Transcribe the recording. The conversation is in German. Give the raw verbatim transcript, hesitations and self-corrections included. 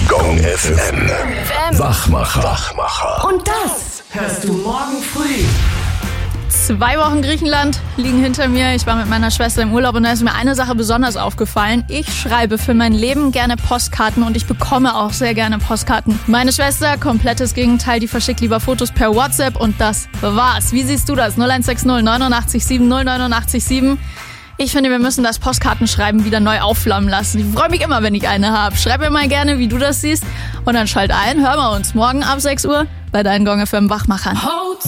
Gong F M. Wachmacher. Wachmacher. Und das hörst du morgen früh. Zwei Wochen Griechenland liegen hinter mir. Ich war mit meiner Schwester im Urlaub und da ist mir eine Sache besonders aufgefallen. Ich schreibe für mein Leben gerne Postkarten und ich bekomme auch sehr gerne Postkarten. Meine Schwester, komplettes Gegenteil, die verschickt lieber Fotos per WhatsApp und das war's. Wie siehst du das? null eins sechs null neun acht sieben null neun acht sieben. Ich finde, wir müssen das Postkartenschreiben wieder neu aufflammen lassen. Ich freue mich immer, wenn ich eine habe. Schreib mir mal gerne, wie du das siehst. Und dann schalt ein, hören wir uns morgen ab sechs Uhr bei deinen Gong F M Wachmachern.